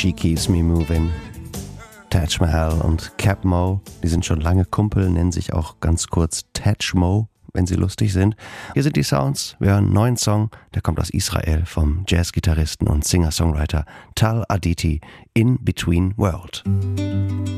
She Keeps Me Moving. Taj Mahal und Cap Mo, die sind schon lange Kumpel, nennen sich auch ganz kurz Taj Mo, wenn sie lustig sind. Hier sind die Sounds. Wir hören einen neuen Song, der kommt aus Israel vom Jazzgitarristen und Singer-Songwriter Tal Aditi, In Between World.